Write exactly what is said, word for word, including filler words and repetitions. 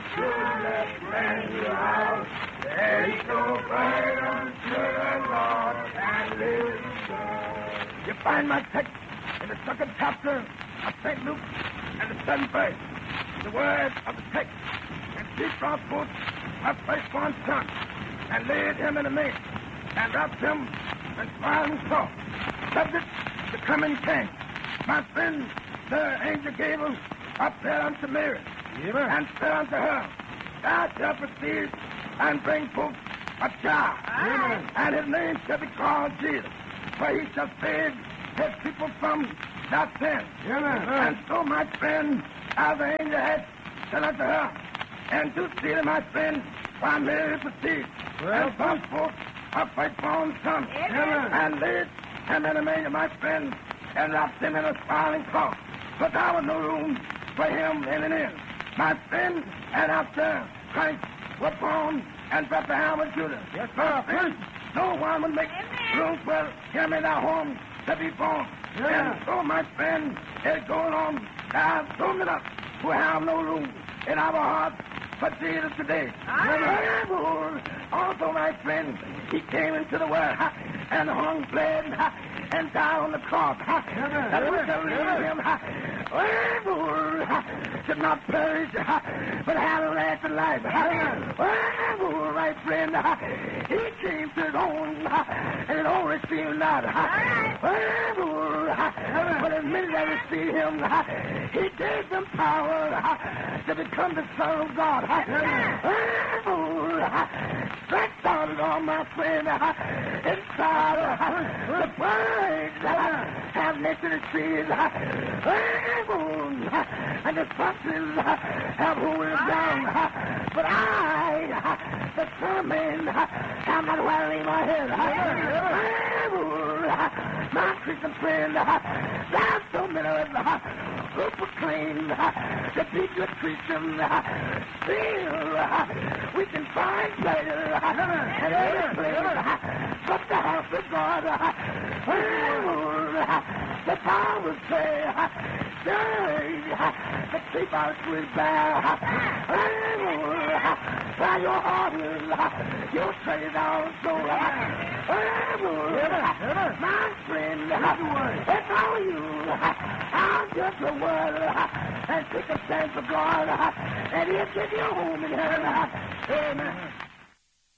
should send you out. There's no burden to the Lord and listen. You find my text in the second chapter of Saint Luke and the seventh verse. The word of the text. And she brought forth her firstborn son and laid him in a manger and wrapped him in swaddling cloth, subject to coming king. My friend, the angel Gabriel, up there unto Mary, Amen. and said unto her, Thou shalt receive and bring forth a child, Amen. and his name shall be called Jesus, for he shall save his people from their sins. Amen. And so, my friend, as the angel had said unto her, and to see that my friend, while Mary perceived, Well, and brought forth her firstborn son, Amen. and laid him in a manger, my friend, and wrapped him in a swaddling cloth. But there was no room for him in an inn. My friend, and after Christ was born and Bethlehem of Judah. Yes, My sir. friend, no one would make room for him in their home to be born. Yeah. And so, my friend, it's going on. There are so many of us who have no room in our hearts for Jesus today. Amen. Also, my friend, he came into the world ha, and hung, bled, ha, and died on the cross. Ha, Amen. that we shall Amen. leave him. Ha, wherefore, ha, should not perish, ha, but have a lasting life. Ha, wherefore, my friend, ha, he came to his own, ha, and his own received not. Ha, wherefore, ha, but as many that receive him, ha, he gave them power ha, to become the Son of God. Ha, wherefore, ha, stretch out it on my friend, ha, inside ha, the birds ha, have nature to trees, ha, wherefore, ha, and the foxes ha, have holes down, ha, but I, ha, the Son of Man, ha, am not well in my head. Ha, wherefore, ha, my Christian friend, ha, there's so many of us ha, who proclaim ha, to be good Christians. Ha, still, ha, we can find pleasure ha, in every place ha, but the house of God. Ha, wherefore, ha, the Bible say, ha, Dirge, ha, to keep our sweet bear. Ha, wherefore, ha, while your heart is, ha, you'll save our soul. Ha, wherefore, ha, my friend, ha, it's all you. Ha, I'll just a word ha, and take a stand for God, ha, and he'll give you a home in heaven. Ha, amen.